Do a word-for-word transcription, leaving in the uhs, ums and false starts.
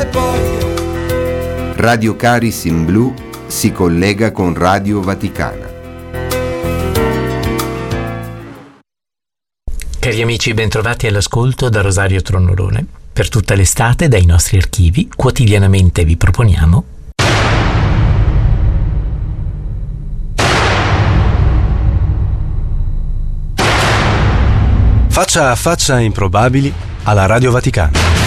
poche. Radio Caris in Blu si collega con Radio Vaticana. Cari amici, bentrovati all'ascolto da Rosario Tronnolone. Per tutta l'estate, dai nostri archivi, quotidianamente vi proponiamo Faccia a faccia improbabili alla Radio Vaticana.